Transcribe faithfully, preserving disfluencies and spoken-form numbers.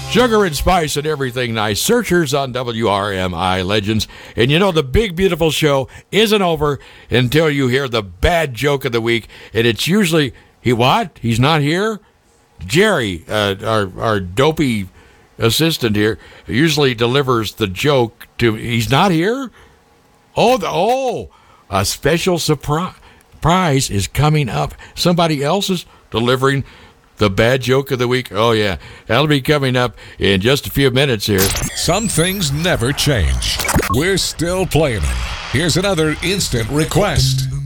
Sugar and spice and everything nice. Searchers on W R M I Legends. And you know, the big, beautiful show isn't over until you hear the bad joke of the week. And it's usually, he what? He's not here? Jerry, uh, our, our dopey assistant here, usually delivers the joke to, he's not here? Oh, the, oh, a special surprise prize is coming up. Somebody else is delivering the bad joke of the week. Oh, yeah. That'll be coming up in just a few minutes here. Some things never change. We're still playing them. Here's another instant request.